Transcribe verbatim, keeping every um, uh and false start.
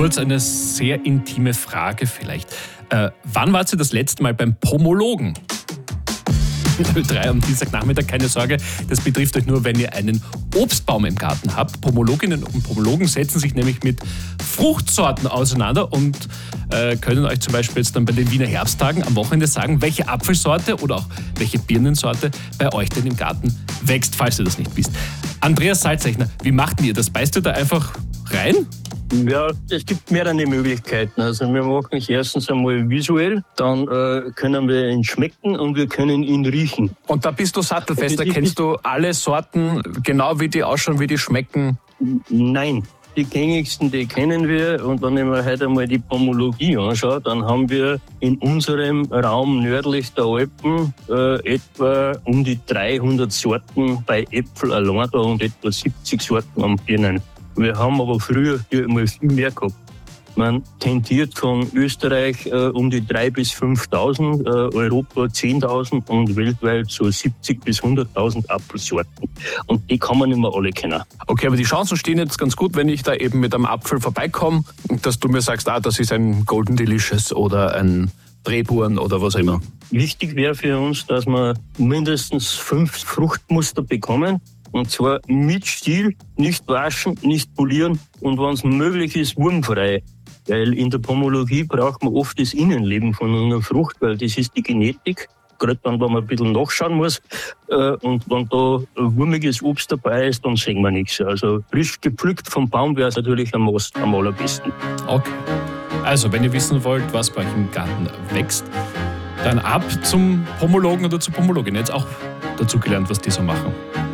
kurz eine sehr intime Frage vielleicht. Äh, wann wart ihr das letzte Mal beim Pomologen? Ö drei am Dienstagnachmittag, keine Sorge, das betrifft euch nur, wenn ihr einen Obstbaum im Garten habt. Pomologinnen und Pomologen setzen sich nämlich mit Fruchtsorten auseinander und äh, können euch zum Beispiel jetzt dann bei den Wiener Herbsttagen am Wochenende sagen, welche Apfelsorte oder auch welche Birnensorte bei euch denn im Garten wächst, falls ihr das nicht wisst. Andreas Salzeichner, wie macht ihr das? Beißt ihr da einfach rein? Ja, es gibt mehrere Möglichkeiten. Also wir machen es erstens einmal visuell, dann äh, können wir ihn schmecken und wir können ihn riechen. Und da bist du sattelfest, da kennst du alle Sorten, genau wie die ausschauen, wie die schmecken? Nein, die gängigsten, die kennen wir. Und wenn ich mir heute einmal die Pomologie anschaue, dann haben wir in unserem Raum nördlich der Alpen äh, etwa um die dreihundert Sorten bei Äpfel allein da und etwa siebzig Sorten an Birnen. Wir haben aber früher mal viel mehr gehabt. Man tendiert von Österreich äh, um die dreitausend bis fünftausend, äh, Europa zehntausend und weltweit so siebzig bis hunderttausend Apfelsorten. Und die kann man nicht mehr alle kennen. Okay, aber die Chancen stehen jetzt ganz gut, wenn ich da eben mit einem Apfel vorbeikomme, dass du mir sagst, ah, das ist ein Golden Delicious oder ein Drehburen oder was auch immer. Wichtig wäre für uns, dass wir mindestens fünf Fruchtmuster bekommen. Und zwar mit Stiel, nicht waschen, nicht polieren und wenn es möglich ist, wurmfrei. Weil in der Pomologie braucht man oft das Innenleben von einer Frucht, weil das ist die Genetik. Gerade dann, wenn man ein bisschen nachschauen muss. Und wenn da ein wurmiges Obst dabei ist, dann sehen wir nichts. Also frisch gepflückt vom Baum wäre es natürlich am, am allerbesten. Okay. Also, wenn ihr wissen wollt, was bei euch im Garten wächst, dann ab zum Pomologen oder zur Pomologin. Jetzt auch dazugelernt, was die so machen.